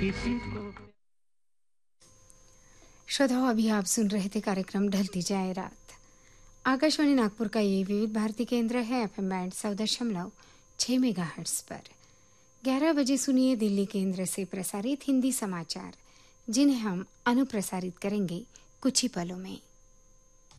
किसी को। श्रोताओं, अभी आप सुन रहे थे कार्यक्रम ढलती जाए रात। आकाशवाणी नागपुर का ये विविध भारती केंद्र है FM बैंड 100.6 मेगाहर्ट्ज पर। 11 बजे सुनिए दिल्ली केंद्र से प्रसारित हिंदी समाचार, जिन्हें हम अनुप्रसारित करेंगे कुछ ही पलों में।